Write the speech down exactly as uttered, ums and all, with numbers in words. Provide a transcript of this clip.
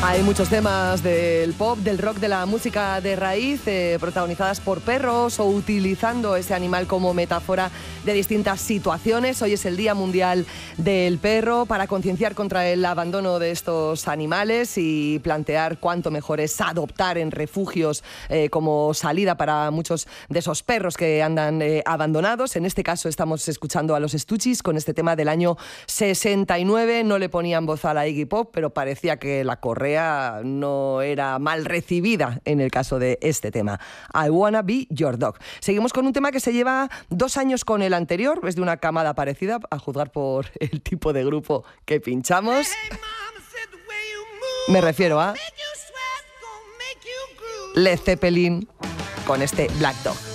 Hay muchos temas del pop, del rock, de la música de raíz, eh, protagonizadas por perros o utilizando ese animal como metáfora de distintas situaciones. Hoy es el Día Mundial del Perro, para concienciar contra el abandono de estos animales y plantear cuánto mejor es adoptar en refugios eh, como salida para muchos de esos perros que andan eh, abandonados. En este caso estamos escuchando a los Stooges con este tema del año sesenta y nueve. No le ponían voz a la Iggy Pop, pero parecía que la correa no era mal recibida en el caso de este tema. I Wanna Be Your Dog. Seguimos con un tema que se lleva dos años con el anterior, es de una camada parecida, a juzgar por el tipo de grupo que pinchamos. Me refiero a Led Zeppelin con este Black Dog.